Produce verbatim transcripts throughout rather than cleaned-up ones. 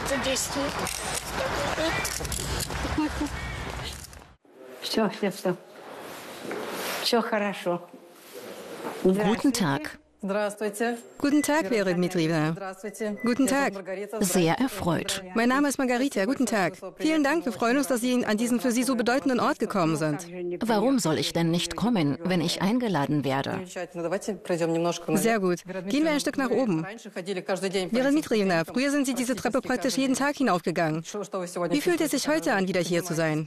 Guten Tag. Guten Tag, Vera Dmitrievna. Guten Tag. Sehr erfreut. Mein Name ist Margarita. Guten Tag. Vielen Dank. Wir freuen uns, dass Sie an diesen für Sie so bedeutenden Ort gekommen sind. Warum soll ich denn nicht kommen, wenn ich eingeladen werde? Sehr gut. Gehen wir ein Stück nach oben. Vera Dmitrievna, früher sind Sie diese Treppe praktisch jeden Tag hinaufgegangen. Wie fühlt es sich heute an, wieder hier zu sein?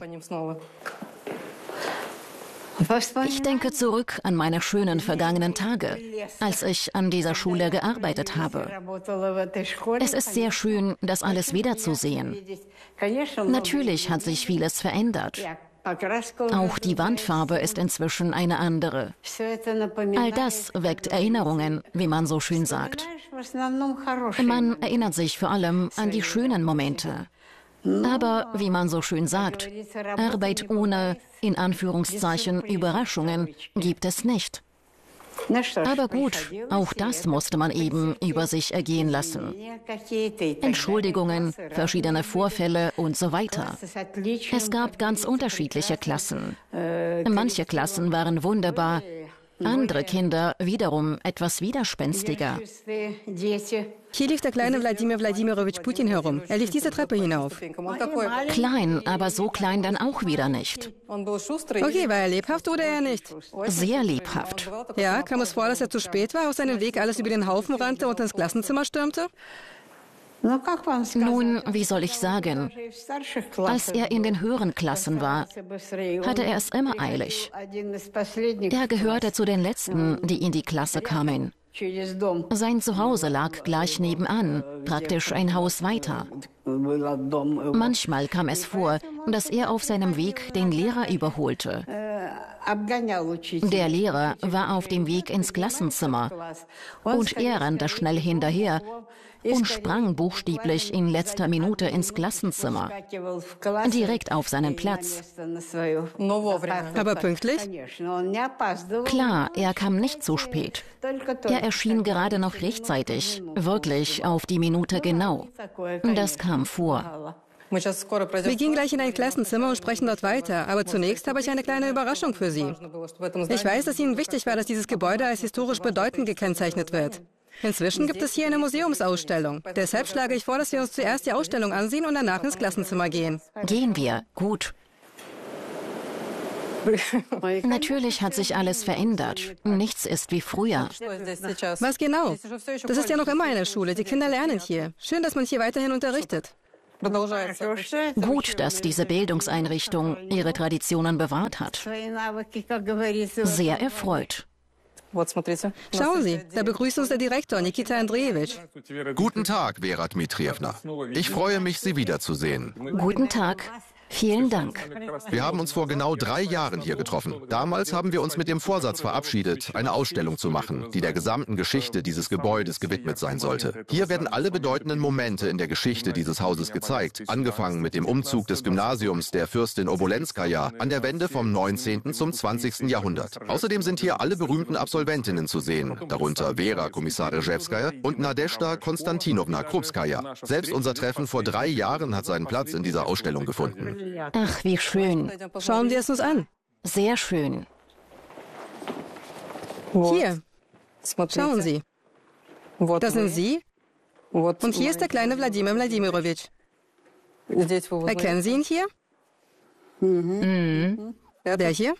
Ich denke zurück an meine schönen vergangenen Tage, als ich an dieser Schule gearbeitet habe. Es ist sehr schön, das alles wiederzusehen. Natürlich hat sich vieles verändert. Auch die Wandfarbe ist inzwischen eine andere. All das weckt Erinnerungen, wie man so schön sagt. Man erinnert sich vor allem an die schönen Momente. Aber, wie man so schön sagt, Arbeit ohne, in Anführungszeichen, Überraschungen gibt es nicht. Aber gut, auch das musste man eben über sich ergehen lassen. Entschuldigungen, verschiedene Vorfälle und so weiter. Es gab ganz unterschiedliche Klassen. Manche Klassen waren wunderbar, andere Kinder wiederum etwas widerspenstiger. Hier lief der kleine Wladimir Wladimirowitsch Putin herum. Er lief diese Treppe hinauf. Klein, aber so klein dann auch wieder nicht. Okay, war er lebhaft oder eher nicht? Sehr lebhaft. Ja, kam es vor, dass er zu spät war, auf seinem Weg alles über den Haufen rannte und ins Klassenzimmer stürmte? Nun, wie soll ich sagen, als er in den höheren Klassen war, hatte er es immer eilig. Er gehörte zu den Letzten, die in die Klasse kamen. Sein Zuhause lag gleich nebenan, praktisch ein Haus weiter. Manchmal kam es vor, dass er auf seinem Weg den Lehrer überholte. Der Lehrer war auf dem Weg ins Klassenzimmer und er rannte schnell hinterher und sprang buchstäblich in letzter Minute ins Klassenzimmer, direkt auf seinen Platz. Aber pünktlich? Klar, er kam nicht zu spät. Er erschien gerade noch rechtzeitig, wirklich auf die Minute genau. Das kam vor. Wir gehen gleich in ein Klassenzimmer und sprechen dort weiter, aber zunächst habe ich eine kleine Überraschung für Sie. Ich weiß, dass Ihnen wichtig war, dass dieses Gebäude als historisch bedeutend gekennzeichnet wird. Inzwischen gibt es hier eine Museumsausstellung. Deshalb schlage ich vor, dass wir uns zuerst die Ausstellung ansehen und danach ins Klassenzimmer gehen. Gehen wir, gut. Natürlich hat sich alles verändert. Nichts ist wie früher. Was genau? Das ist ja noch immer eine Schule. Die Kinder lernen hier. Schön, dass man hier weiterhin unterrichtet. Gut, dass diese Bildungseinrichtung ihre Traditionen bewahrt hat. Sehr erfreut. Schauen Sie, da begrüßt uns der Direktor, Nikita Andrejewitsch. Guten Tag, Vera Dmitrievna. Ich freue mich, Sie wiederzusehen. Guten Tag. Vielen Dank. Wir haben uns vor genau drei Jahren hier getroffen. Damals haben wir uns mit dem Vorsatz verabschiedet, eine Ausstellung zu machen, die der gesamten Geschichte dieses Gebäudes gewidmet sein sollte. Hier werden alle bedeutenden Momente in der Geschichte dieses Hauses gezeigt, angefangen mit dem Umzug des Gymnasiums der Fürstin Obolenskaja an der Wende vom neunzehnten zum zwanzigsten Jahrhundert. Außerdem sind hier alle berühmten Absolventinnen zu sehen, darunter Vera Komissaryszewskaja und Nadezhda Konstantinowna Krupskaja. Selbst unser Treffen vor drei Jahren hat seinen Platz in dieser Ausstellung gefunden. Ach, wie schön. Schauen wir es uns an. Sehr schön. Hier. Schauen Sie. Das sind Sie. Und hier ist der kleine Wladimir Wladimirowitsch. Erkennen Sie ihn hier? Mhm. Der hier?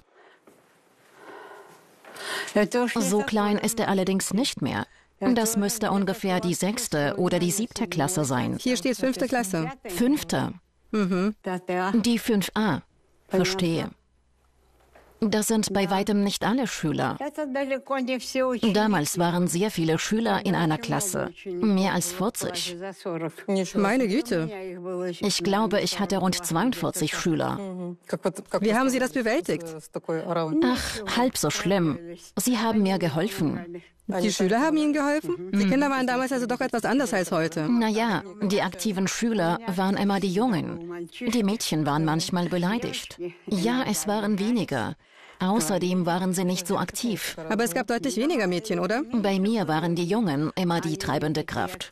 So klein ist er allerdings nicht mehr. Das müsste ungefähr die sechste oder die siebte Klasse sein. Hier steht fünfte Klasse. Fünfte. Mhm. Die fünf a. Verstehe. Das sind bei weitem nicht alle Schüler. Damals waren sehr viele Schüler in einer Klasse. Mehr als vierzig. Meine Güte. Ich glaube, ich hatte rund zweiundvierzig Schüler. Wie haben Sie das bewältigt? Ach, halb so schlimm. Sie haben mir geholfen. Die Schüler haben Ihnen geholfen? Die Kinder waren damals also doch etwas anders als heute. Naja, die aktiven Schüler waren immer die Jungen. Die Mädchen waren manchmal beleidigt. Ja, es waren weniger. Außerdem waren sie nicht so aktiv. Aber es gab deutlich weniger Mädchen, oder? Bei mir waren die Jungen immer die treibende Kraft.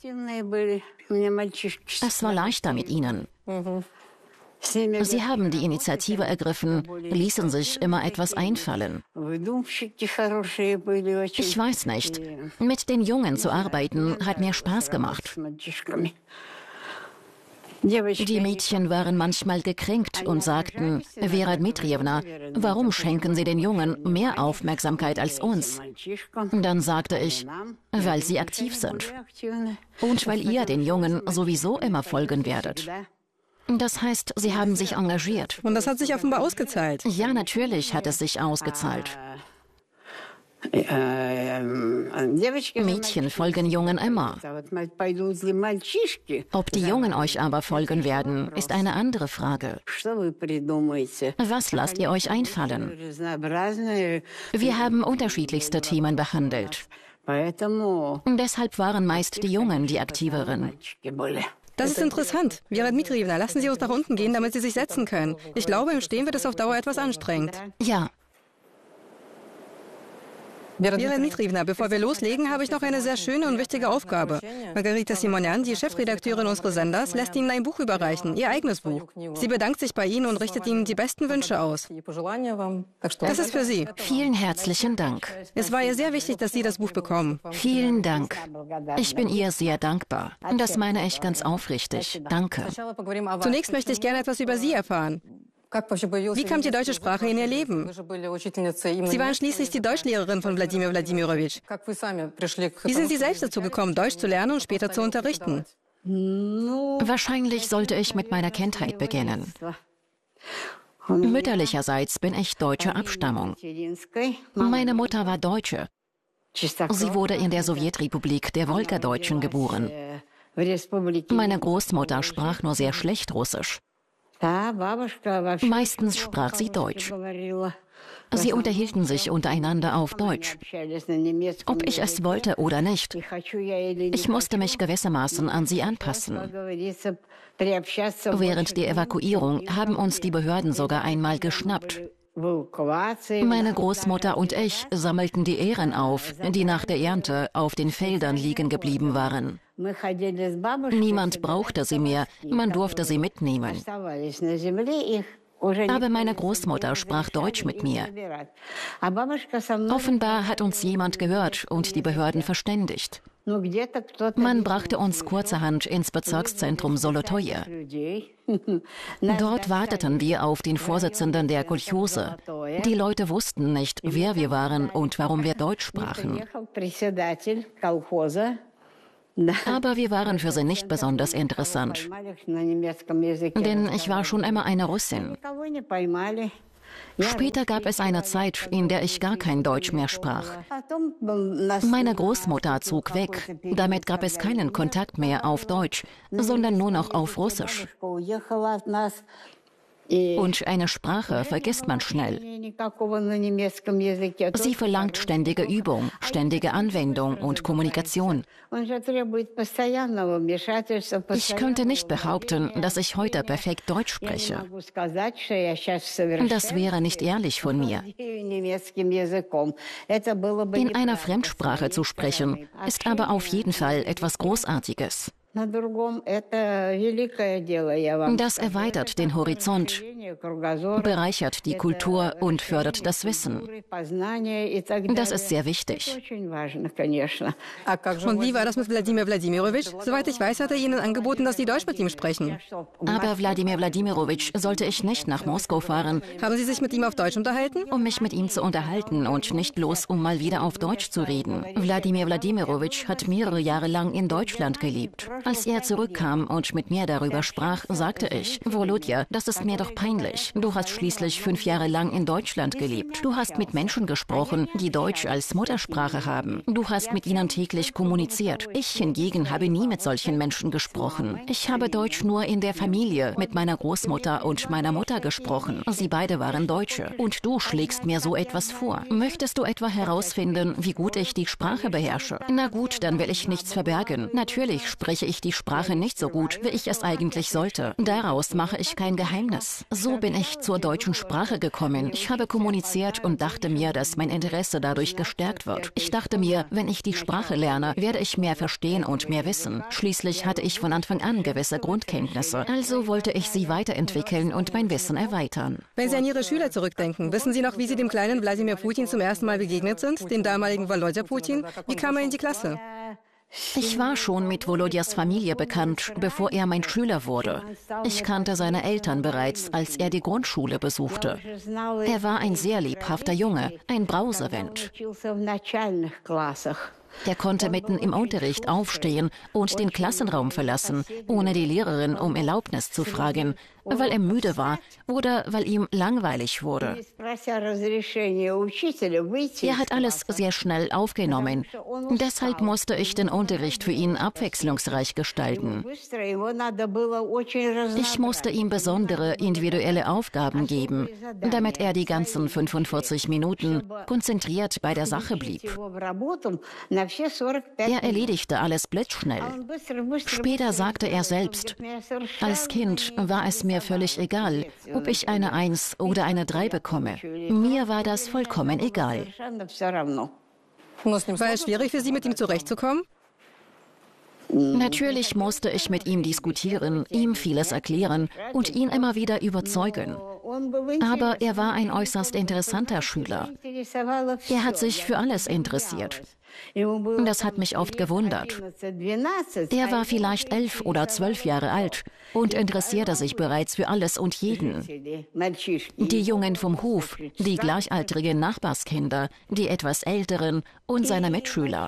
Es war leichter mit ihnen. Sie haben die Initiative ergriffen, ließen sich immer etwas einfallen. Ich weiß nicht. Mit den Jungen zu arbeiten, hat mir Spaß gemacht. Die Mädchen waren manchmal gekränkt und sagten, Vera Dmitrijewna, warum schenken Sie den Jungen mehr Aufmerksamkeit als uns? Dann sagte ich, weil sie aktiv sind. Und weil ihr den Jungen sowieso immer folgen werdet. Das heißt, sie haben sich engagiert. Und das hat sich offenbar ausgezahlt. Ja, natürlich hat es sich ausgezahlt. Mädchen folgen Jungen immer. Ob die Jungen euch aber folgen werden, ist eine andere Frage. Was lasst ihr euch einfallen? Wir haben unterschiedlichste Themen behandelt. Deshalb waren meist die Jungen die aktiveren. Das ist interessant. Vera Dmitrijewna, lassen Sie uns nach unten gehen, damit Sie sich setzen können. Ich glaube, im Stehen wird es auf Dauer etwas anstrengend. Ja. Vera Dmitrijewna, bevor wir loslegen, habe ich noch eine sehr schöne und wichtige Aufgabe. Margarita Simonian, die Chefredakteurin unseres Senders, lässt Ihnen ein Buch überreichen, ihr eigenes Buch. Sie bedankt sich bei Ihnen und richtet Ihnen die besten Wünsche aus. Das ist für Sie. Vielen herzlichen Dank. Es war ihr sehr wichtig, dass Sie das Buch bekommen. Vielen Dank. Ich bin ihr sehr dankbar. Das meine ich ganz aufrichtig. Danke. Zunächst möchte ich gerne etwas über Sie erfahren. Wie kam die deutsche Sprache in Ihr Leben? Sie waren schließlich die Deutschlehrerin von Wladimir Wladimirovich. Wie sind Sie selbst dazu gekommen, Deutsch zu lernen und später zu unterrichten? Wahrscheinlich sollte ich mit meiner Kindheit beginnen. Mütterlicherseits bin ich deutscher Abstammung. Meine Mutter war Deutsche. Sie wurde in der Sowjetrepublik der Wolgadeutschen geboren. Meine Großmutter sprach nur sehr schlecht Russisch. Meistens sprach sie Deutsch. Sie unterhielten sich untereinander auf Deutsch. Ob ich es wollte oder nicht. Ich musste mich gewissermaßen an sie anpassen. Während der Evakuierung haben uns die Behörden sogar einmal geschnappt. Meine Großmutter und ich sammelten die Ähren auf, die nach der Ernte auf den Feldern liegen geblieben waren. Niemand brauchte sie mehr, man durfte sie mitnehmen. Aber meine Großmutter sprach Deutsch mit mir. Offenbar hat uns jemand gehört und die Behörden verständigt. Man brachte uns kurzerhand ins Bezirkszentrum Solotoje. Dort warteten wir auf den Vorsitzenden der Kolchose. Die Leute wussten nicht, wer wir waren und warum wir Deutsch sprachen. Aber wir waren für sie nicht besonders interessant. Denn ich war schon immer eine Russin. Später gab es eine Zeit, in der ich gar kein Deutsch mehr sprach. Meine Großmutter zog weg. Damit gab es keinen Kontakt mehr auf Deutsch, sondern nur noch auf Russisch. Und eine Sprache vergisst man schnell. Sie verlangt ständige Übung, ständige Anwendung und Kommunikation. Ich könnte nicht behaupten, dass ich heute perfekt Deutsch spreche. Das wäre nicht ehrlich von mir. In einer Fremdsprache zu sprechen, ist aber auf jeden Fall etwas Großartiges. Das erweitert den Horizont, bereichert die Kultur und fördert das Wissen. Das ist sehr wichtig. Und wie war das mit Wladimir Wladimirovich? Soweit ich weiß, hat er Ihnen angeboten, dass Sie Deutsch mit ihm sprechen. Aber Wladimir Wladimirovich sollte ich nicht nach Moskau fahren. Haben Sie sich mit ihm auf Deutsch unterhalten? Um mich mit ihm zu unterhalten und nicht bloß, um mal wieder auf Deutsch zu reden. Wladimir Wladimirovich hat mehrere Jahre lang in Deutschland gelebt. Als er zurückkam und mit mir darüber sprach, sagte ich, Volodya, das ist mir doch peinlich. Du hast schließlich fünf Jahre lang in Deutschland gelebt. Du hast mit Menschen gesprochen, die Deutsch als Muttersprache haben. Du hast mit ihnen täglich kommuniziert. Ich hingegen habe nie mit solchen Menschen gesprochen. Ich habe Deutsch nur in der Familie mit meiner Großmutter und meiner Mutter gesprochen. Sie beide waren Deutsche. Und du schlägst mir so etwas vor. Möchtest du etwa herausfinden, wie gut ich die Sprache beherrsche? Na gut, dann will ich nichts verbergen. Natürlich spreche ich ich die Sprache nicht so gut, wie ich es eigentlich sollte. Daraus mache ich kein Geheimnis. So bin ich zur deutschen Sprache gekommen. Ich habe kommuniziert und dachte mir, dass mein Interesse dadurch gestärkt wird. Ich dachte mir, wenn ich die Sprache lerne, werde ich mehr verstehen und mehr wissen. Schließlich hatte ich von Anfang an gewisse Grundkenntnisse. Also wollte ich sie weiterentwickeln und mein Wissen erweitern. Wenn Sie an Ihre Schüler zurückdenken, wissen Sie noch, wie Sie dem kleinen Wladimir Putin zum ersten Mal begegnet sind, dem damaligen Volodya Putin? Wie kam er in die Klasse? Ich war schon mit Volodjas Familie bekannt, bevor er mein Schüler wurde. Ich kannte seine Eltern bereits, als er die Grundschule besuchte. Er war ein sehr lebhafter Junge, ein Brausewind. Er konnte mitten im Unterricht aufstehen und den Klassenraum verlassen, ohne die Lehrerin um Erlaubnis zu fragen, weil er müde war oder weil ihm langweilig wurde. Er hat alles sehr schnell aufgenommen. Deshalb musste ich den Unterricht für ihn abwechslungsreich gestalten. Ich musste ihm besondere individuelle Aufgaben geben, damit er die ganzen fünfundvierzig Minuten konzentriert bei der Sache blieb. Er erledigte alles blitzschnell. Später sagte er selbst, als Kind war es mir völlig egal, ob ich eine Eins oder eine Drei bekomme. Mir war das vollkommen egal. War es schwierig für Sie, mit ihm zurechtzukommen? Natürlich musste ich mit ihm diskutieren, ihm vieles erklären und ihn immer wieder überzeugen. Aber er war ein äußerst interessanter Schüler. Er hat sich für alles interessiert. Das hat mich oft gewundert. Er war vielleicht elf oder zwölf Jahre alt und interessierte sich bereits für alles und jeden. Die Jungen vom Hof, die gleichaltrigen Nachbarskinder, die etwas Älteren und seine Mitschüler.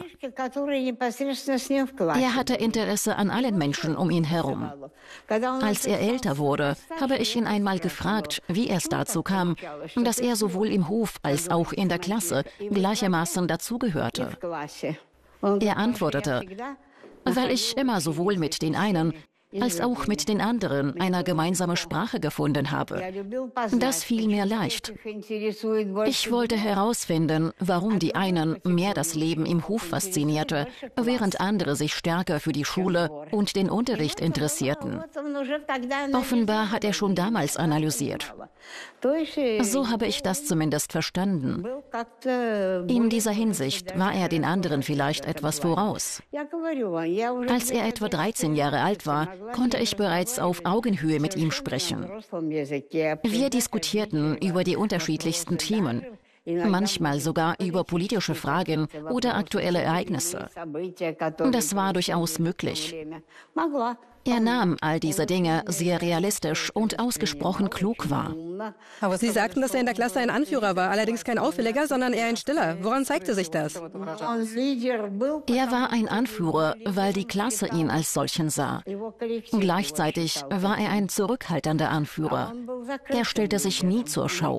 Er hatte Interesse an allen Menschen um ihn herum. Als er älter wurde, habe ich ihn einmal gefragt, wie es dazu kam, dass er sowohl im Hof als auch in der Klasse gleichermaßen dazugehörte. Er antwortete, weil ich immer sowohl mit den einen als auch mit den anderen eine gemeinsame Sprache gefunden habe. Das fiel mir leicht. Ich wollte herausfinden, warum die einen mehr das Leben im Hof faszinierte, während andere sich stärker für die Schule und den Unterricht interessierten. Offenbar hat er schon damals analysiert. So habe ich das zumindest verstanden. In dieser Hinsicht war er den anderen vielleicht etwas voraus. Als er etwa dreizehn Jahre alt war, konnte ich bereits auf Augenhöhe mit ihm sprechen. Wir diskutierten über die unterschiedlichsten Themen, manchmal sogar über politische Fragen oder aktuelle Ereignisse. Das war durchaus möglich. Er nahm all diese Dinge sehr realistisch und ausgesprochen klug wahr. Aber Sie sagten, dass er in der Klasse ein Anführer war, allerdings kein Auffälliger, sondern eher ein Stiller. Woran zeigte sich das? Er war ein Anführer, weil die Klasse ihn als solchen sah. Gleichzeitig war er ein zurückhaltender Anführer. Er stellte sich nie zur Schau.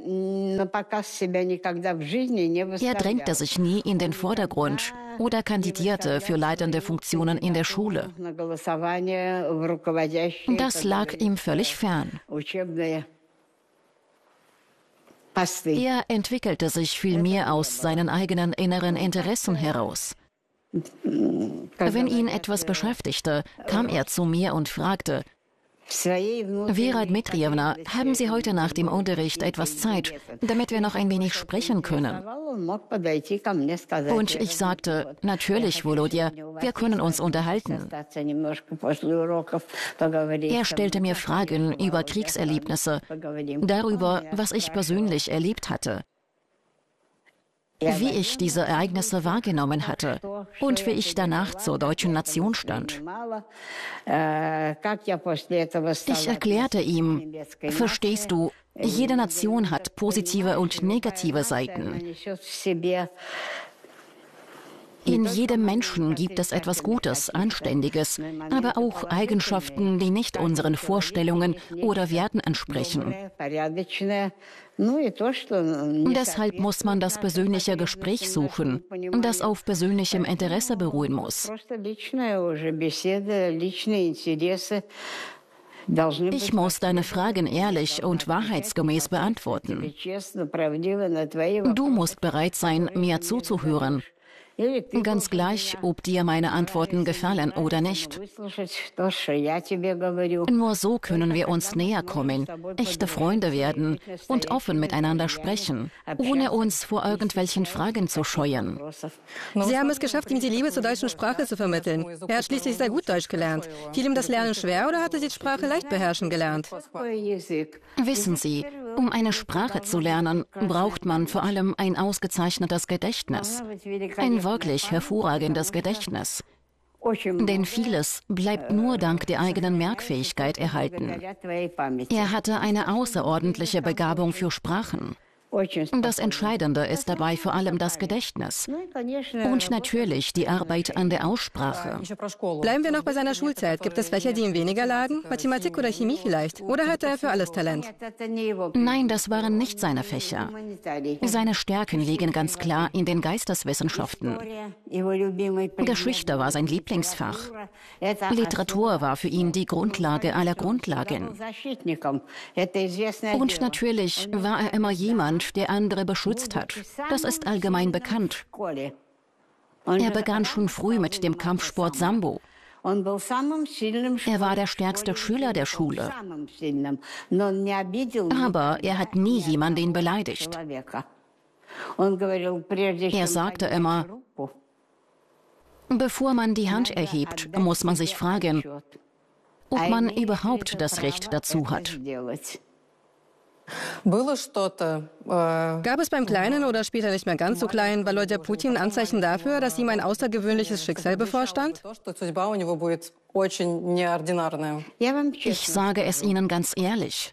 Er drängte sich nie in den Vordergrund oder kandidierte für leitende Funktionen in der Schule. Das lag ihm völlig fern. Er entwickelte sich vielmehr aus seinen eigenen inneren Interessen heraus. Wenn ihn etwas beschäftigte, kam er zu mir und fragte, Vera Dmitrijewna, haben Sie heute nach dem Unterricht etwas Zeit, damit wir noch ein wenig sprechen können? Und ich sagte, natürlich, Volodya, wir können uns unterhalten. Er stellte mir Fragen über Kriegserlebnisse, darüber, was ich persönlich erlebt hatte, wie ich diese Ereignisse wahrgenommen hatte und wie ich danach zur deutschen Nation stand. Ich erklärte ihm, verstehst du, jede Nation hat positive und negative Seiten. In jedem Menschen gibt es etwas Gutes, Anständiges, aber auch Eigenschaften, die nicht unseren Vorstellungen oder Werten entsprechen. Deshalb muss man das persönliche Gespräch suchen, das auf persönlichem Interesse beruhen muss. Ich muss deine Fragen ehrlich und wahrheitsgemäß beantworten. Du musst bereit sein, mir zuzuhören. Ganz gleich, ob dir meine Antworten gefallen oder nicht. Nur so können wir uns näher kommen, echte Freunde werden und offen miteinander sprechen, ohne uns vor irgendwelchen Fragen zu scheuen. Sie haben es geschafft, ihm die Liebe zur deutschen Sprache zu vermitteln. Er hat schließlich sehr gut Deutsch gelernt. Fiel ihm das Lernen schwer oder hat er die Sprache leicht beherrschen gelernt? Wissen Sie, um eine Sprache zu lernen, braucht man vor allem ein ausgezeichnetes Gedächtnis. Ein wirklich hervorragendes Gedächtnis. Denn vieles bleibt nur dank der eigenen Merkfähigkeit erhalten. Er hatte eine außerordentliche Begabung für Sprachen. Das Entscheidende ist dabei vor allem das Gedächtnis und natürlich die Arbeit an der Aussprache. Bleiben wir noch bei seiner Schulzeit. Gibt es Fächer, die ihm weniger lagen? Mathematik oder Chemie vielleicht? Oder hatte er für alles Talent? Nein, das waren nicht seine Fächer. Seine Stärken liegen ganz klar in den Geisteswissenschaften. Geschichte war sein Lieblingsfach. Literatur war für ihn die Grundlage aller Grundlagen. Und natürlich war er immer jemand, der andere beschützt hat. Das ist allgemein bekannt. Er begann schon früh mit dem Kampfsport Sambo. Er war der stärkste Schüler der Schule. Aber er hat nie jemanden beleidigt. Er sagte immer, bevor man die Hand erhebt, muss man sich fragen, ob man überhaupt das Recht dazu hat. Gab es beim Kleinen oder später nicht mehr ganz so klein Volodya Putin Anzeichen dafür, dass ihm ein außergewöhnliches Schicksal bevorstand? Ich sage es Ihnen ganz ehrlich.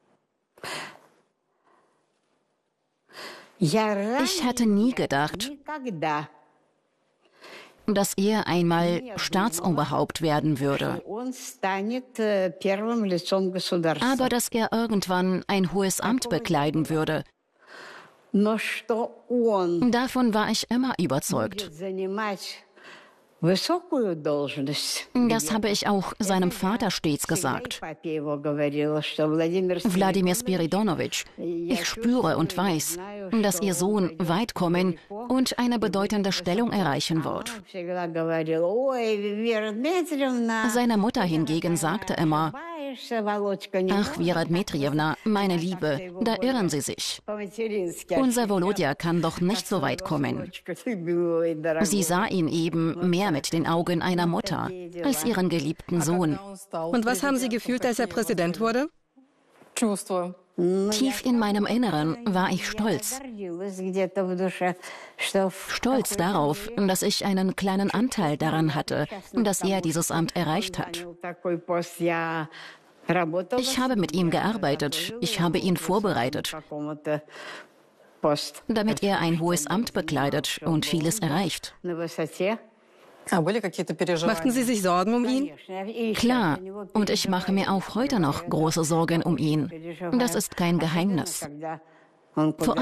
Ich hätte nie gedacht, dass er einmal Staatsoberhaupt werden würde. Aber dass er irgendwann ein hohes Amt bekleiden würde. Davon war ich immer überzeugt. Das habe ich auch seinem Vater stets gesagt. Wladimir Spiridonowitsch, ich spüre und weiß, dass Ihr Sohn weit kommen und eine bedeutende Stellung erreichen wird. Seine Mutter hingegen sagte immer, ach, Vera Dmitrijewna, meine Liebe, da irren Sie sich. Unser Volodya kann doch nicht so weit kommen. Sie sah ihn eben mehr mit den Augen einer Mutter als ihren geliebten Sohn. Und was haben Sie gefühlt, als er Präsident wurde? Tief in meinem Inneren war ich stolz. Stolz darauf, dass ich einen kleinen Anteil daran hatte, dass er dieses Amt erreicht hat. Ich habe mit ihm gearbeitet, ich habe ihn vorbereitet, damit er ein hohes Amt bekleidet und vieles erreicht. Machten Sie sich Sorgen um ihn? Klar, und ich mache mir auch heute noch große Sorgen um ihn. Das ist kein Geheimnis. Vor